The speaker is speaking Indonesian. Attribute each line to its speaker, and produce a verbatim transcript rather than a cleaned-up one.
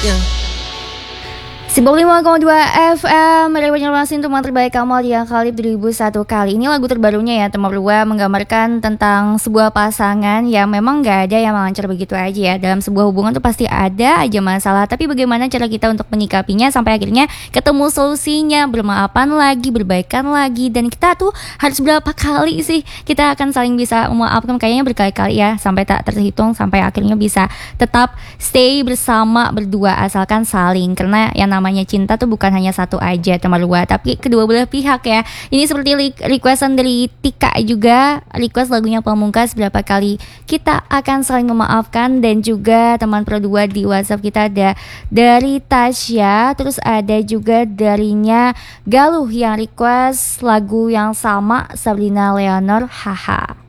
Speaker 1: Yeah.
Speaker 2: sembilan puluh lima koma dua F M Radio Banjarmasin, teman terbaik kamu di Akalib dua ribu satu kali. Ini lagu terbarunya ya, teman berdua menggambarkan tentang sebuah pasangan yang memang gak ada yang lancar begitu aja ya. Dalam sebuah hubungan tuh pasti ada aja masalah, tapi bagaimana cara kita untuk menyikapinya sampai akhirnya ketemu solusinya, bermaafan lagi, berbaikan lagi. Dan kita tuh harus berapa kali sih kita akan saling bisa memaafkan? Kayaknya berkali-kali ya, sampai tak terhitung, sampai akhirnya bisa tetap stay bersama berdua asalkan saling. Karena yang namanya cinta tuh bukan hanya satu aja teman luar, tapi kedua belah pihak ya. Ini seperti requestan dari Tika juga, request lagunya Pamungkas, berapa kali kita akan saling memaafkan. Dan juga teman berdua di WhatsApp kita ada dari Tasya, terus ada juga darinya Galuh yang request lagu yang sama, Sabrina Leonor, haha.